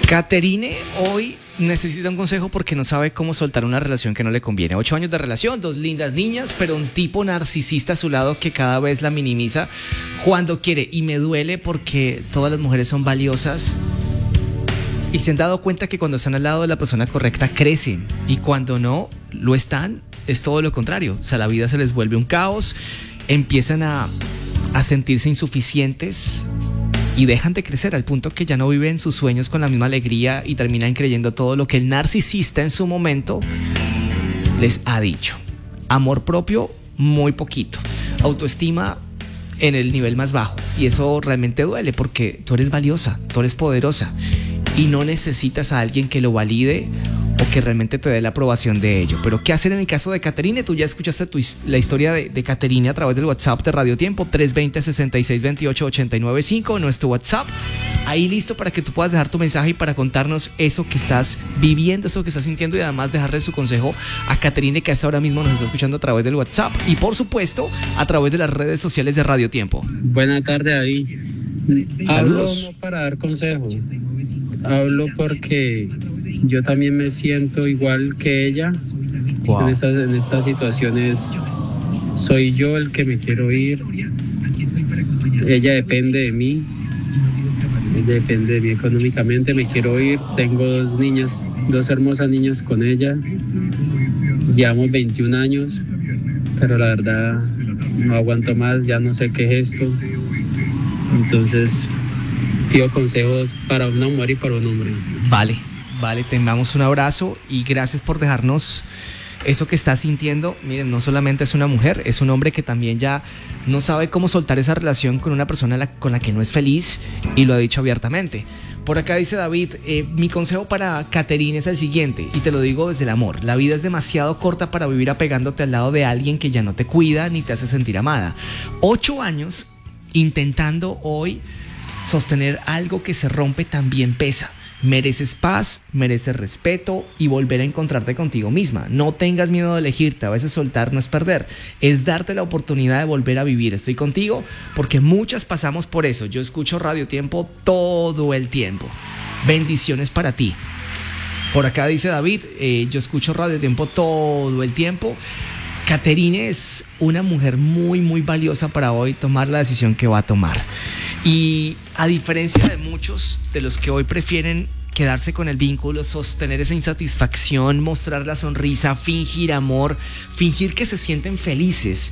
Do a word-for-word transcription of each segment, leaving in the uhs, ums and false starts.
Caterine hoy necesita un consejo porque no sabe cómo soltar una relación que no le conviene. Ocho años de relación, dos lindas niñas, pero un tipo narcisista a su lado que cada vez la minimiza cuando quiere. Y me duele porque todas las mujeres son valiosas y se han dado cuenta que cuando están al lado de la persona correcta crecen, y cuando no lo están es todo lo contrario. O sea, la vida se les vuelve un caos, empiezan a, a sentirse insuficientes y dejan de crecer al punto que ya no viven sus sueños con la misma alegría y terminan creyendo todo lo que el narcisista en su momento les ha dicho. Amor propio, muy poquito. Autoestima en el nivel más bajo. Y eso realmente duele porque tú eres valiosa, tú eres poderosa y no necesitas a alguien que lo valide o que realmente te dé la aprobación de ello. Pero ¿qué hacer en el caso de Caterine? Tú ya escuchaste tu, la historia de, de Caterine a través del WhatsApp de Radio Tiempo, tres dos cero, seis seis dos ocho, ocho nueve cinco, nuestro WhatsApp. Ahí listo para que tú puedas dejar tu mensaje y para contarnos eso que estás viviendo, eso que estás sintiendo, y además dejarle su consejo a Caterine, que hasta ahora mismo nos está escuchando a través del WhatsApp y por supuesto a través de las redes sociales de Radio Tiempo. Buenas tardes, David. Hablo no para dar consejos, hablo porque yo también me siento igual que ella. Wow. En estas, en estas situaciones soy yo el que me quiero ir. Ella depende de mí. Ella depende de mí económicamente. Me quiero ir. Tengo dos niñas, dos hermosas niñas con ella. Llevamos veintiún años, pero la verdad no aguanto más. Ya no sé qué es esto. Entonces pido consejos para una mujer y para un hombre. Vale. Vale, te mandamos un abrazo y gracias por dejarnos eso que estás sintiendo. Miren, no solamente es una mujer, es un hombre que también ya no sabe cómo soltar esa relación con una persona la, con la que no es feliz, y lo ha dicho abiertamente. Por acá dice David, eh, mi consejo para Caterine es el siguiente, y te lo digo desde el amor. La vida es demasiado corta para vivir apegándote al lado de alguien que ya no te cuida ni te hace sentir amada. Ocho años intentando hoy sostener algo que se rompe también pesa. Mereces paz, mereces respeto y volver a encontrarte contigo misma. No tengas miedo de elegirte. A veces soltar no es perder, es darte la oportunidad de volver a vivir. Estoy contigo porque muchas pasamos por eso. Yo escucho Radio Tiempo todo el tiempo. Bendiciones para ti. Por acá dice David, eh, yo escucho Radio Tiempo todo el tiempo. Caterine es una mujer muy muy valiosa para hoy tomar la decisión que va a tomar. Y a diferencia de muchos de los que hoy prefieren quedarse con el vínculo, sostener esa insatisfacción, mostrar la sonrisa, fingir amor, fingir que se sienten felices,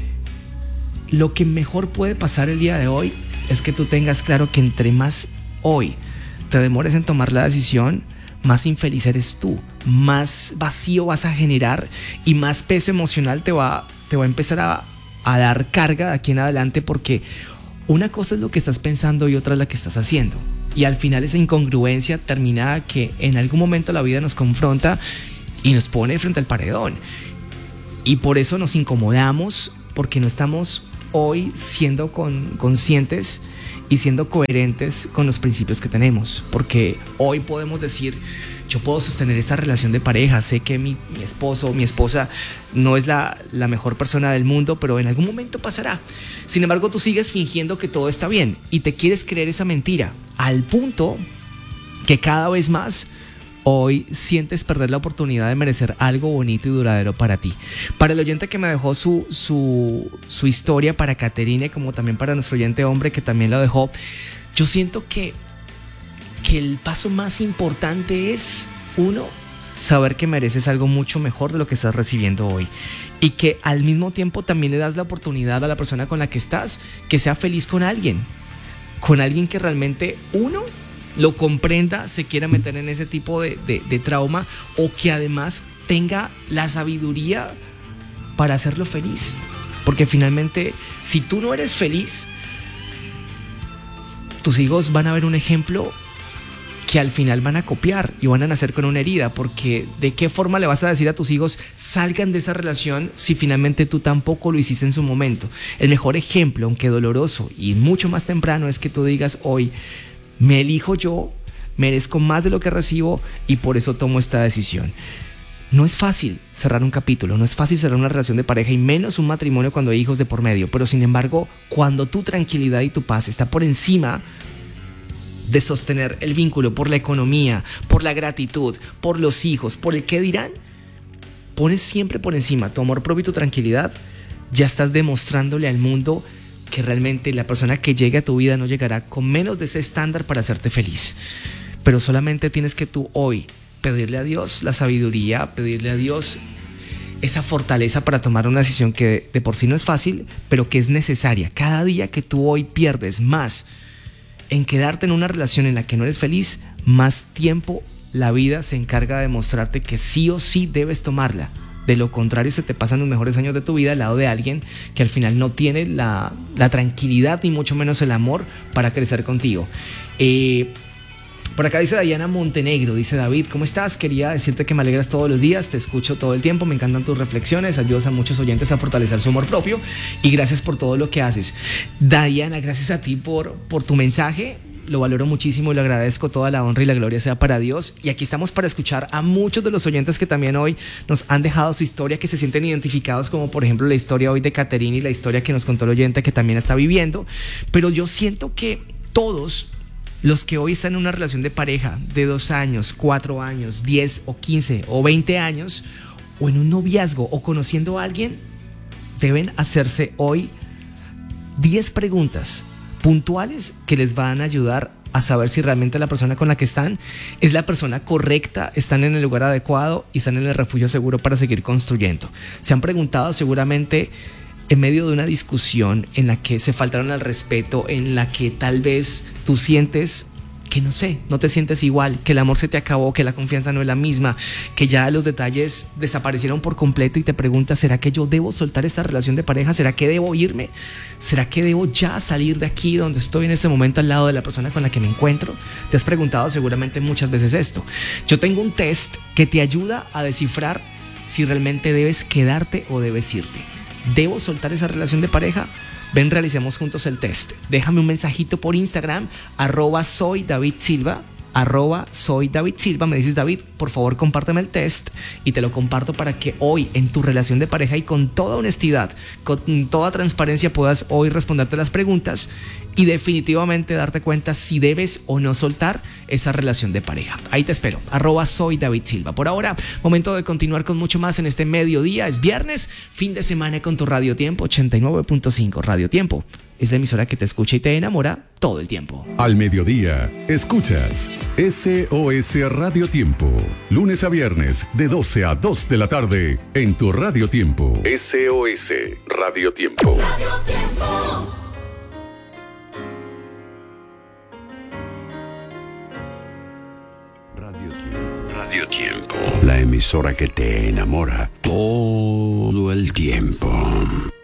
lo que mejor puede pasar el día de hoy es que tú tengas claro que entre más hoy te demores en tomar la decisión, más infeliz eres tú, más vacío vas a generar y más peso emocional te va, te va a empezar a, a dar carga de aquí en adelante, porque una cosa es lo que estás pensando y otra es la que estás haciendo. Y al final esa incongruencia termina que en algún momento la vida nos confronta y nos pone frente al paredón. Y por eso nos incomodamos, porque no estamos hoy siendo con, conscientes y siendo coherentes con los principios que tenemos. Porque hoy podemos decir, yo puedo sostener esta relación de pareja, sé que mi, mi esposo o mi esposa no es la, la mejor persona del mundo, pero en algún momento pasará. Sin embargo, tú sigues fingiendo que todo está bien y te quieres creer esa mentira, al punto que cada vez más hoy sientes perder la oportunidad de merecer algo bonito y duradero para ti. Para el oyente que me dejó su, su, su historia, para Caterine, como también para nuestro oyente hombre que también lo dejó, yo siento que que el paso más importante es, uno, saber que mereces algo mucho mejor de lo que estás recibiendo hoy, y que al mismo tiempo también le das la oportunidad a la persona con la que estás que sea feliz con alguien, con alguien que realmente, uno, lo comprenda, se quiera meter en ese tipo de, de, de trauma, o que además tenga la sabiduría para hacerlo feliz. Porque finalmente, si tú no eres feliz, tus hijos van a ver un ejemplo que al final van a copiar y van a nacer con una herida, porque ¿de qué forma le vas a decir a tus hijos salgan de esa relación si finalmente tú tampoco lo hiciste en su momento? El mejor ejemplo, aunque doloroso y mucho más temprano, es que tú digas hoy, me elijo yo, merezco más de lo que recibo y por eso tomo esta decisión. No es fácil cerrar un capítulo, no es fácil cerrar una relación de pareja y menos un matrimonio cuando hay hijos de por medio, pero sin embargo, cuando tu tranquilidad y tu paz está por encima de sostener el vínculo por la economía, por la gratitud, por los hijos, por el qué dirán, pones siempre por encima tu amor propio y tu tranquilidad, ya estás demostrándole al mundo que realmente la persona que llegue a tu vida no llegará con menos de ese estándar para hacerte feliz. Pero solamente tienes que tú hoy pedirle a Dios la sabiduría, pedirle a Dios esa fortaleza para tomar una decisión que de por sí no es fácil, pero que es necesaria. Cada día que tú hoy pierdes más en quedarte en una relación en la que no eres feliz, más tiempo la vida se encarga de mostrarte que sí o sí debes tomarla. De lo contrario, se te pasan los mejores años de tu vida al lado de alguien que al final no tiene la, la tranquilidad ni mucho menos el amor para crecer contigo. Eh, por acá dice Diana Montenegro, dice David, ¿cómo estás? Quería decirte que me alegras todos los días, te escucho todo el tiempo, me encantan tus reflexiones, ayudas a muchos oyentes a fortalecer su amor propio y gracias por todo lo que haces. Diana, gracias a ti por, por tu mensaje. Lo valoro muchísimo y le agradezco. Toda la honra y la gloria sea para Dios. Y aquí estamos para escuchar a muchos de los oyentes que también hoy nos han dejado su historia, que se sienten identificados, como por ejemplo la historia hoy de Caterina y la historia que nos contó el oyente que también está viviendo. Pero yo siento que todos los que hoy están en una relación de pareja de dos años, cuatro años, diez o quince o veinte años, o en un noviazgo o conociendo a alguien, deben hacerse hoy diez preguntas puntuales que les van a ayudar a saber si realmente la persona con la que están es la persona correcta, están en el lugar adecuado y están en el refugio seguro para seguir construyendo. Se han preguntado seguramente en medio de una discusión en la que se faltaron al respeto, en la que tal vez tú sientes que no sé, no te sientes igual, que el amor se te acabó, que la confianza no es la misma, que ya los detalles desaparecieron por completo y te preguntas, ¿será que yo debo soltar esta relación de pareja? ¿Será que debo irme? ¿Será que debo ya salir de aquí donde estoy en este momento al lado de la persona con la que me encuentro? Te has preguntado seguramente muchas veces esto. Yo tengo un test que te ayuda a descifrar si realmente debes quedarte o debes irte. ¿Debo soltar esa relación de pareja? Ven, realicemos juntos el test. Déjame un mensajito por Instagram, arroba soy David Silva, arroba soy David Silva. Me dices, David, por favor compárteme el test y te lo comparto para que hoy en tu relación de pareja y con toda honestidad, con toda transparencia puedas hoy responderte las preguntas y definitivamente darte cuenta si debes o no soltar esa relación de pareja. Ahí te espero, arroba soy David Silva. Por ahora, momento de continuar con mucho más en este mediodía. Es viernes, fin de semana con tu Radio Tiempo ochenta y nueve punto cinco. Radio Tiempo es la emisora que te escucha y te enamora todo el tiempo. Al mediodía, escuchas S O S Radio Tiempo. Lunes a viernes, de doce a dos de la tarde, en tu Radio Tiempo. S O S Radio Tiempo. Radio Tiempo. Radio Tiempo. Radio Tiempo. La emisora que te enamora todo